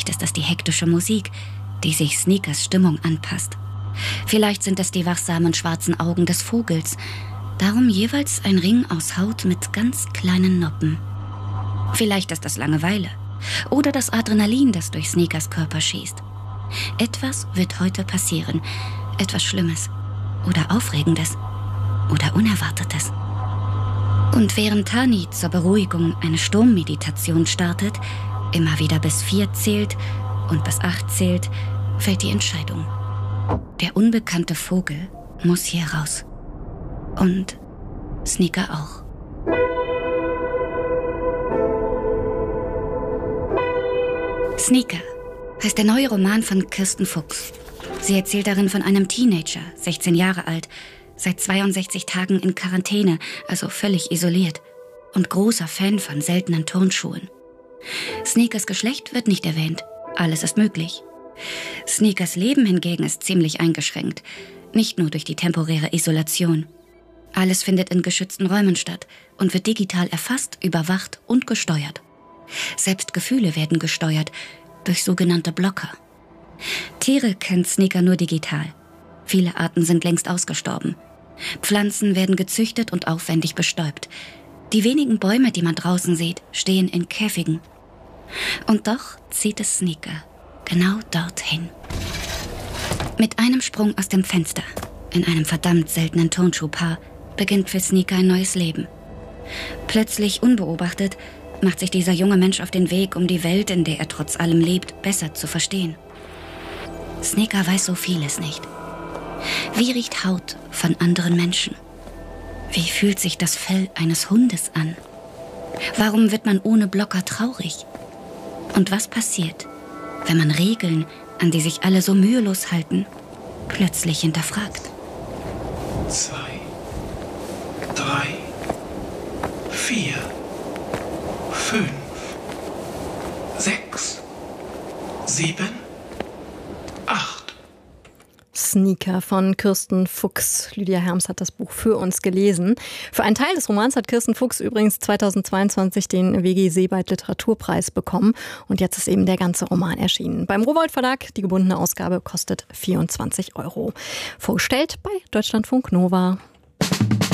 Vielleicht ist das die hektische Musik, die sich Sneakers Stimmung anpasst. Vielleicht sind es die wachsamen schwarzen Augen des Vogels. Darum jeweils ein Ring aus Haut mit ganz kleinen Noppen. Vielleicht ist das Langeweile oder das Adrenalin, das durch Sneakers Körper schießt. Etwas wird heute passieren. Etwas Schlimmes oder Aufregendes oder Unerwartetes. Und während Tani zur Beruhigung eine Sturmmeditation startet, immer wieder bis 4 zählt und bis 8 zählt, fällt die Entscheidung. Der unbekannte Vogel muss hier raus. Und Sneaker auch. Sneaker heißt der neue Roman von Kirsten Fuchs. Sie erzählt darin von einem Teenager, 16 Jahre alt, seit 62 Tagen in Quarantäne, also völlig isoliert und großer Fan von seltenen Turnschuhen. Sneakers Geschlecht wird nicht erwähnt. Alles ist möglich. Sneakers Leben hingegen ist ziemlich eingeschränkt. Nicht nur durch die temporäre Isolation. Alles findet in geschützten Räumen statt und wird digital erfasst, überwacht und gesteuert. Selbst Gefühle werden gesteuert durch sogenannte Blocker. Tiere kennt Sneaker nur digital. Viele Arten sind längst ausgestorben. Pflanzen werden gezüchtet und aufwendig bestäubt. Die wenigen Bäume, die man draußen sieht, stehen in Käfigen. Und doch zieht es Sneaker genau dorthin. Mit einem Sprung aus dem Fenster, in einem verdammt seltenen Turnschuhpaar, beginnt für Sneaker ein neues Leben. Plötzlich unbeobachtet macht sich dieser junge Mensch auf den Weg, um die Welt, in der er trotz allem lebt, besser zu verstehen. Sneaker weiß so vieles nicht. Wie riecht Haut von anderen Menschen? Wie fühlt sich das Fell eines Hundes an? Warum wird man ohne Blocker traurig? Und was passiert, wenn man Regeln, an die sich alle so mühelos halten, plötzlich hinterfragt? 2, 3, 4, 5, 6, 7, 8. Sneaker von Kirsten Fuchs. Lydia Herms hat das Buch für uns gelesen. Für einen Teil des Romans hat Kirsten Fuchs übrigens 2022 den W.G. Seebald Literaturpreis bekommen. Und jetzt ist eben der ganze Roman erschienen. Beim Rowohlt Verlag, die gebundene Ausgabe kostet 24 €. Vorgestellt bei Deutschlandfunk Nova.